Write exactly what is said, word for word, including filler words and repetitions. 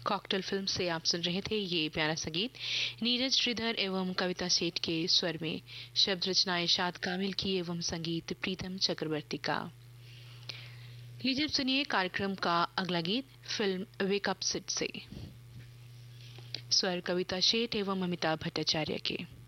Cocktail film से आप सुन रहे थे ये प्यारा संगीत नीरज श्रीधर एवं कविता सेठ के स्वर में। शब्द रचना इरशाद कामिल की एवं संगीत प्रीतम चक्रवर्ती का। लीजिए सुनिए कार्यक्रम का अगला गीत फिल्म वेक अप सिट से। स्वर कविता सेठ एवं अमिताभ भट्टाचार्य के।